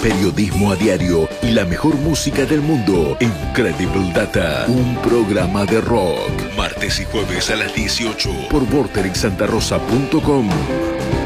periodismo a diario y la mejor música del mundo. Incredible Data, un programa de rock. Martes y jueves a las 18 por vorterixsantarosa.com.